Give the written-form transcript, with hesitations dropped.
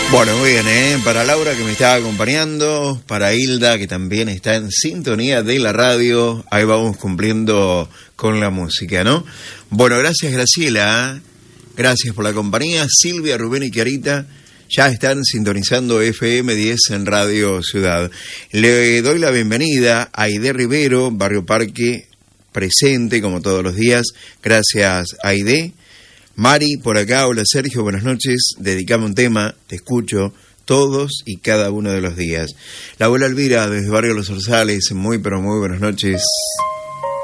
Bueno, muy bien, para Laura que me está acompañando, para Hilda que también está en sintonía de la radio, ahí vamos cumpliendo con la música, ¿no? Bueno, gracias Graciela, gracias por la compañía. Silvia, Rubén y Clarita ya están sintonizando FM 10 en Radio Ciudad. Le doy la bienvenida a Aide Rivero, Barrio Parque, presente como todos los días. Gracias, Aide. Mari, por acá, hola Sergio, buenas noches, dedicame un tema, te escucho todos y cada uno de los días. La abuela Elvira, desde Barrio Los Orzales, muy pero muy buenas noches.